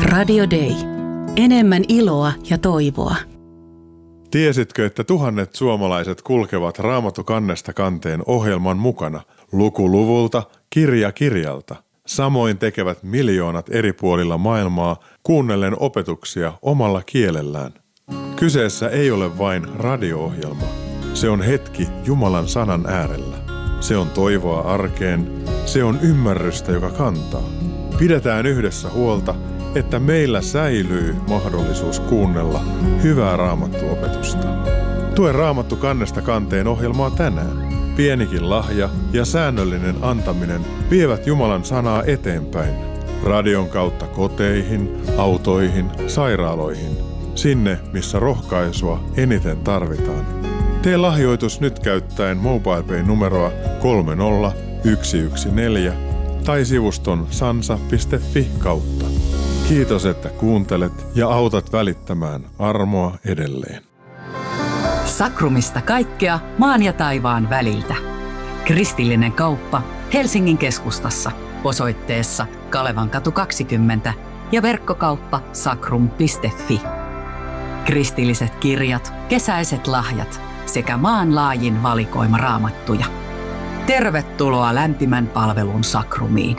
Radio Day. Enemmän iloa ja toivoa. Tiesitkö, että tuhannet suomalaiset kulkevat Raamattu kannesta kanteen ohjelman mukana, luku luvulta, kirja kirjalta? Samoin tekevät miljoonat eri puolilla maailmaa kuunnellen opetuksia omalla kielellään. Kyseessä ei ole vain radio-ohjelma. Se on hetki Jumalan sanan äärellä. Se on toivoa arkeen. Se on ymmärrystä, joka kantaa. Pidetään yhdessä huolta, että meillä säilyy mahdollisuus kuunnella hyvää raamattuopetusta. Tue Raamattu kannesta kanteen ohjelmaa tänään. Pienikin lahja ja säännöllinen antaminen vievät Jumalan sanaa eteenpäin. Radion kautta koteihin, autoihin, sairaaloihin. Sinne, missä rohkaisua eniten tarvitaan. Tee lahjoitus nyt käyttäen MobilePay-numeroa 30114 tai sivuston sansa.fi kautta. Kiitos, että kuuntelet ja autat välittämään armoa edelleen. Sakrumista kaikkea maan ja taivaan väliltä. Kristillinen kauppa Helsingin keskustassa osoitteessa Kalevankatu 20 ja verkkokauppa sakrum.fi. Kristilliset kirjat, kesäiset lahjat sekä maanlaajin valikoima raamattuja. Tervetuloa lämpimän palvelun Sakrumiin.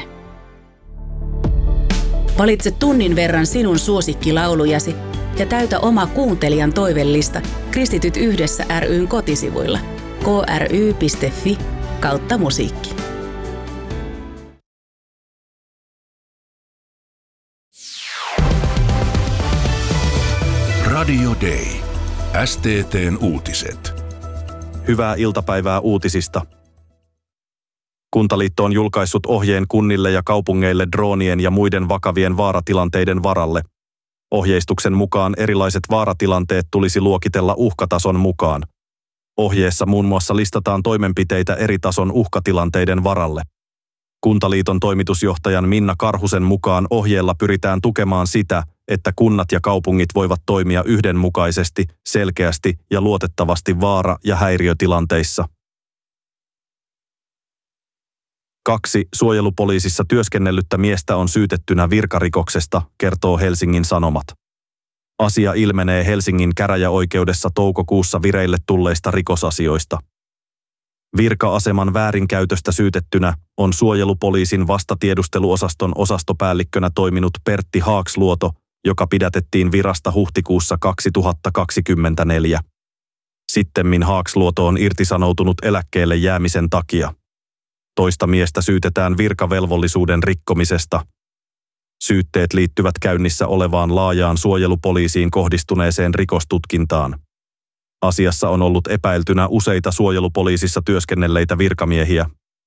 Valitse tunnin verran sinun suosikkilaulujasi ja täytä oma kuuntelijan toivellista Kristityt yhdessä ry:n kotisivuilla kry.fi/musiikki. Radio Day. STT:n uutiset. Hyvää iltapäivää uutisista. Kuntaliitto on julkaissut ohjeen kunnille ja kaupungeille droonien ja muiden vakavien vaaratilanteiden varalle. Ohjeistuksen mukaan erilaiset vaaratilanteet tulisi luokitella uhkatason mukaan. Ohjeessa muun muassa listataan toimenpiteitä eri tason uhkatilanteiden varalle. Kuntaliiton toimitusjohtajan Minna Karhusen mukaan ohjeella pyritään tukemaan sitä, että kunnat ja kaupungit voivat toimia yhdenmukaisesti, selkeästi ja luotettavasti vaara- ja häiriötilanteissa. 2 suojelupoliisissa työskennellyttä miestä on syytettynä virkarikoksesta, kertoo Helsingin Sanomat. Asia ilmenee Helsingin käräjäoikeudessa toukokuussa vireille tulleista rikosasioista. Virka-aseman väärinkäytöstä syytettynä on suojelupoliisin vastatiedusteluosaston osastopäällikkönä toiminut Pertti Haaksluoto, joka pidätettiin virasta huhtikuussa 2024. Sittemmin Haaksluoto on irtisanoutunut eläkkeelle jäämisen takia. Toista miestä syytetään virkavelvollisuuden rikkomisesta. Syytteet liittyvät käynnissä olevaan laajaan suojelupoliisiin kohdistuneeseen rikostutkintaan. Asiassa on ollut epäiltynä useita suojelupoliisissa työskennelleitä virkamiehiä.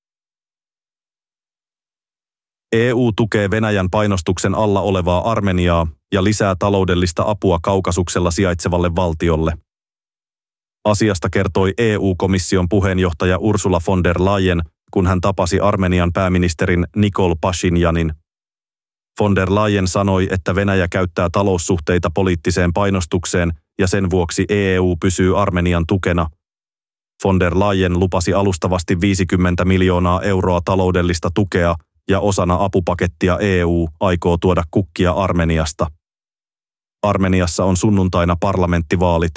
EU tukee Venäjän painostuksen alla olevaa Armeniaa ja lisää taloudellista apua Kaukasuksella sijaitsevalle valtiolle. Asiasta kertoi EU-komission puheenjohtaja Ursula von der Leyen, kun hän tapasi Armenian pääministerin Nikol Pashinyanin. Von der Leyen sanoi, että Venäjä käyttää taloussuhteita poliittiseen painostukseen ja sen vuoksi EU pysyy Armenian tukena. Von der Leyen lupasi alustavasti 50 miljoonaa euroa taloudellista tukea ja osana apupakettia EU aikoo tuoda kukkia Armeniasta. Armeniassa on sunnuntaina parlamenttivaalit.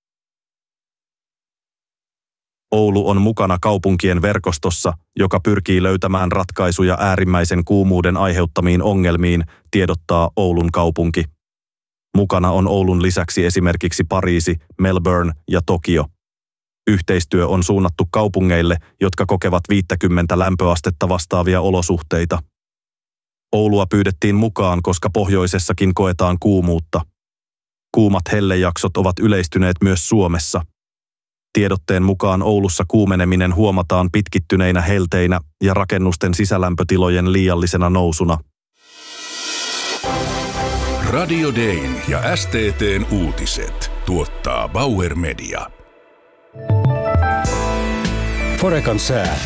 Oulu on mukana kaupunkien verkostossa, joka pyrkii löytämään ratkaisuja äärimmäisen kuumuuden aiheuttamiin ongelmiin, tiedottaa Oulun kaupunki. Mukana on Oulun lisäksi esimerkiksi Pariisi, Melbourne ja Tokio. Yhteistyö on suunnattu kaupungeille, jotka kokevat 50 lämpöastetta vastaavia olosuhteita. Oulua pyydettiin mukaan, koska pohjoisessakin koetaan kuumuutta. Kuumat hellejaksot ovat yleistyneet myös Suomessa. Tiedotteen mukaan Oulussa kuumeneminen huomataan pitkittyneinä helteinä ja rakennusten sisälämpötilojen liiallisena nousuna. Radio Dayn ja STT:n uutiset tuottaa Bauer Media. Forecan sää.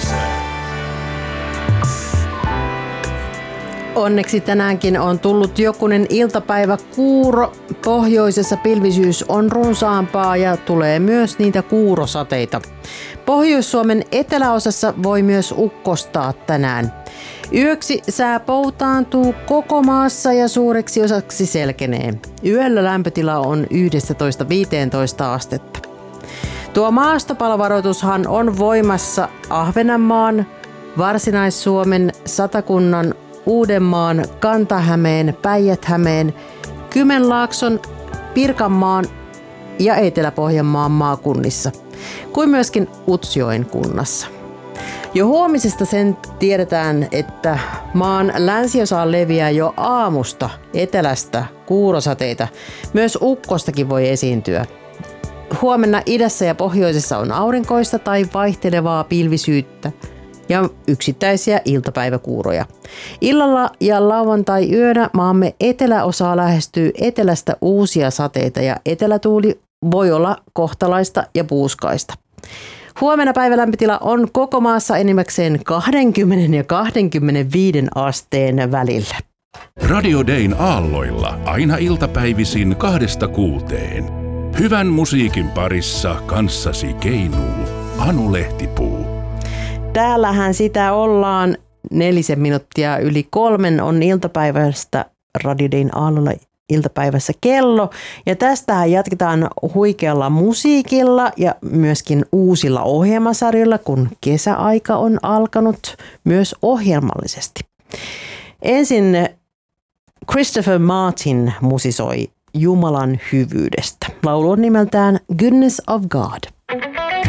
Onneksi tänäänkin on tullut jokunen iltapäivä kuuro. Pohjoisessa pilvisyys on runsaampaa ja tulee myös niitä kuurosateita. Pohjois-Suomen eteläosassa voi myös ukkostaa tänään. Yöksi sää poutaantuu koko maassa ja suureksi osaksi selkenee. Yöllä lämpötila on 11-15 astetta. Tuo maastopalovaroitushan on voimassa Ahvenanmaan, Varsinais-Suomen, Satakunnan, Uudenmaan, Kanta-Hämeen, Päijät-Hämeen, Kymenlaakson, Pirkanmaan ja Etelä-Pohjanmaan maakunnissa, kuin myöskin Utsjoen kunnassa. Jo huomisesta sen tiedetään, että maan länsiosaan leviää jo aamusta etelästä kuurosateita. Myös ukkostakin voi esiintyä. Huomenna idässä ja pohjoisessa on aurinkoista tai vaihtelevaa pilvisyyttä ja yksittäisiä iltapäiväkuuroja. Illalla ja lauantai-yönä maamme eteläosaa lähestyy etelästä uusia sateita ja etelätuuli voi olla kohtalaista ja puuskaista. Huomenna päivälämpötila on koko maassa enimmäkseen 20 ja 25 asteen välillä. Radio Dayn aalloilla aina iltapäivisin 2-6. Hyvän musiikin parissa kanssasi keinuu Anu Lehtipuu. Täällähän sitä ollaan 4 minuuttia yli 3 on iltapäivästä Radio Dayn aalloilla iltapäivässä kello. Ja tästähän jatketaan huikealla musiikilla ja myöskin uusilla ohjelmasarjoilla, kun kesäaika on alkanut myös ohjelmallisesti. Ensin Christopher Martin musisoi Jumalan hyvyydestä. Laulu on nimeltään Goodness of God.